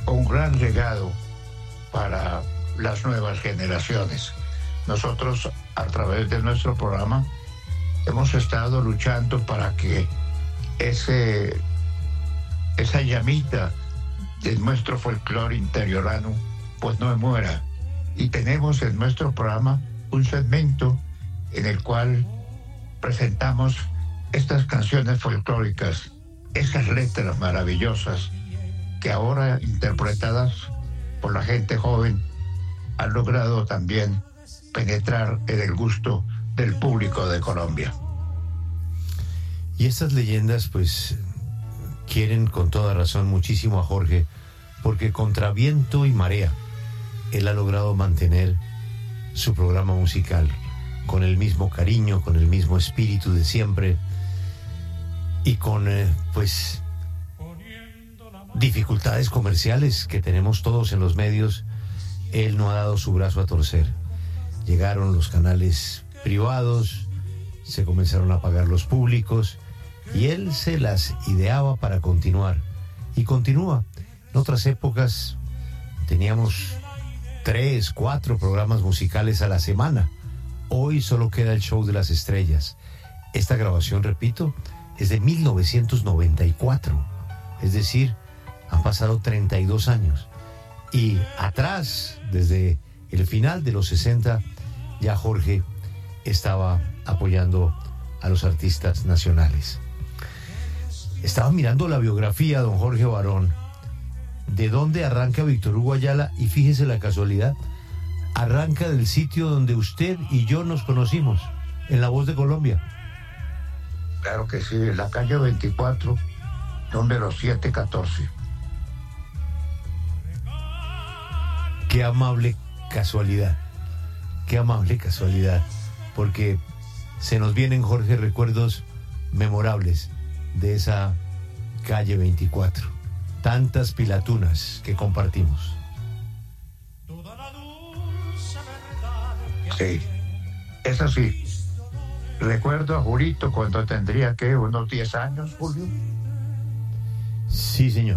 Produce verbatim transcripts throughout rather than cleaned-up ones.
un gran legado para las nuevas generaciones. Nosotros, a través de nuestro programa, hemos estado luchando para que ese, esa llamita de nuestro folclore interiorano pues no muera. Y tenemos en nuestro programa un segmento en el cual presentamos estas canciones folclóricas, esas letras maravillosas que ahora, interpretadas por la gente joven, han logrado también penetrar en el gusto del público de Colombia. Y estas leyendas pues quieren con toda razón muchísimo a Jorge, porque contra viento y marea él ha logrado mantener su programa musical con el mismo cariño, con el mismo espíritu de siempre, y con eh, pues dificultades comerciales que tenemos todos en los medios. Él no ha dado su brazo a torcer. Llegaron los canales privados, se comenzaron a pagar los públicos, y él se las ideaba para continuar, y continúa. En otras épocas teníamos tres, cuatro programas musicales a la semana. Hoy solo queda el Show de las Estrellas. Esta grabación, repito, es de mil novecientos noventa y cuatro, es decir, han pasado treinta y dos años. Y atrás, desde el final de los sesenta, ya Jorge estaba apoyando a los artistas nacionales. Estaba mirando la biografía, don Jorge Barón, de dónde arranca Víctor Hugo Ayala, y fíjese la casualidad, arranca del sitio donde usted y yo nos conocimos, en La Voz de Colombia. Claro que sí, en la calle veinticuatro, número setecientos catorce. Qué amable casualidad, qué amable casualidad, porque se nos vienen, Jorge, recuerdos memorables de esa calle veinticuatro. Tantas pilatunas que compartimos. Sí, es así. Recuerdo a Julito cuando tendría, ¿qué? Unos diez años, Julio. Sí, señor.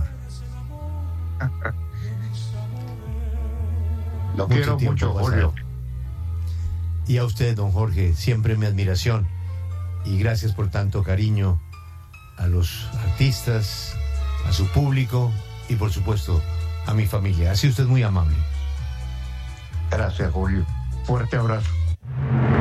Lo quiero mucho, Julio. Y a usted, don Jorge, siempre mi admiración. Y gracias por tanto cariño a los artistas, a su público y, por supuesto, a mi familia. Ha sido usted muy amable. Gracias, Julio. Fuerte abrazo.